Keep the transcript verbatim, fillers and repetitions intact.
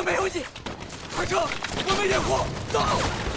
没有你。快撤！我没点货，走！